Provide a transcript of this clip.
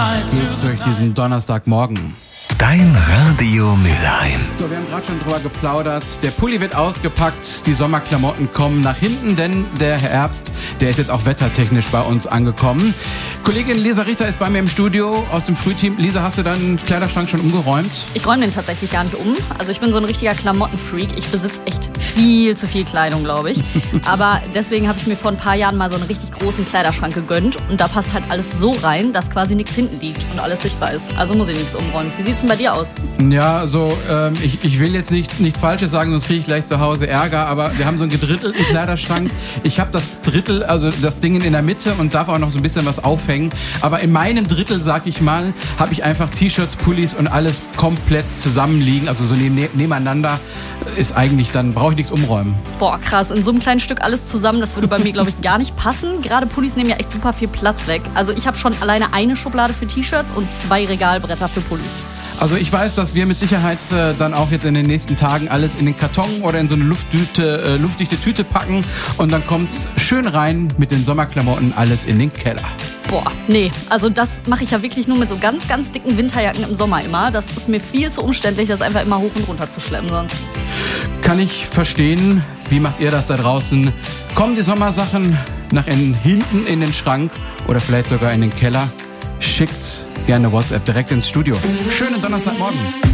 durch diesen Donnerstagmorgen. Dein Radio Mülheim. So, wir haben gerade schon drüber geplaudert. Der Pulli wird ausgepackt, die Sommerklamotten kommen nach hinten, denn der Herbst, der ist jetzt auch wettertechnisch bei uns angekommen. Kollegin Lisa Richter ist bei mir im Studio aus dem Frühteam. Lisa, hast du deinen Kleiderschrank schon umgeräumt? Ich räume den tatsächlich gar nicht um. Also ich bin so ein richtiger Klamottenfreak. Ich besitze echt viel zu viel Kleidung, glaube ich. Aber deswegen habe ich mir vor ein paar Jahren mal so einen richtig großen Kleiderschrank gegönnt. Und da passt halt alles so rein, dass quasi nichts hinten liegt und alles sichtbar ist. Also muss ich nichts umräumen. Wie sieht's denn bei dir aus? Ja, so, ich will jetzt nichts Falsches sagen, sonst kriege ich gleich zu Hause Ärger. Aber wir haben so einen gedrittelten Kleiderschrank. Ich habe das Drittel, also das Ding in der Mitte und darf auch noch so ein bisschen was aufhängen. Aber in meinem Drittel, sag ich mal, habe ich einfach T-Shirts, Pullis und alles komplett zusammenliegen. Also so nebeneinander ist eigentlich, dann brauche ich nichts umräumen. Boah, krass. In so einem kleinen Stück alles zusammen, das würde bei mir, glaube ich, gar nicht passen. Gerade Pullis nehmen ja echt super viel Platz weg. Also ich habe schon alleine eine Schublade für T-Shirts und 2 Regalbretter für Pullis. Also ich weiß, dass wir mit Sicherheit dann auch jetzt in den nächsten Tagen alles in den Karton oder in so eine luftdichte Tüte packen und dann kommt's schön rein mit den Sommerklamotten alles in den Keller. Boah, nee, also das mache ich ja wirklich nur mit so ganz, ganz dicken Winterjacken im Sommer immer. Das ist mir viel zu umständlich, das einfach immer hoch und runter zu schleppen sonst. Kann ich verstehen. Wie macht ihr das da draußen? Kommen die Sommersachen nach hinten in den Schrank oder vielleicht sogar in den Keller? Schickt gerne WhatsApp direkt ins Studio. Schönen Donnerstagmorgen.